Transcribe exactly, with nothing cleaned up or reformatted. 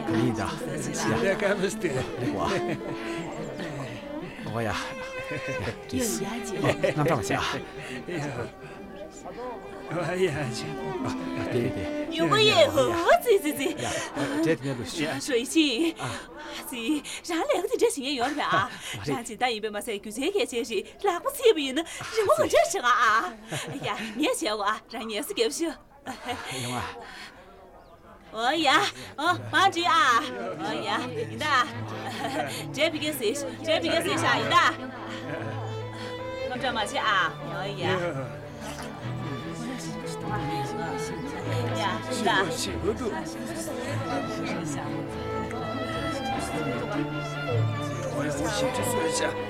Linda. Ja, kan ste. Lewa. Oh ja. 有牙姐， 那这么下。 哎呀， 啊，对对对。 有没有？这这这。 呀，这天不是。 水性。是，然两个这新演员吧？然这单一边嘛是就这个些是，哪不这边呢？是我这是啊！哎呀，你也笑我，让你也是搞笑。 用啊。 哦呀，哦，马姐啊，哦呀，你的，这边个谁？这边个谁下？你的，我这马姐啊，哦呀，呀，你的， 仕事。我我洗着睡下。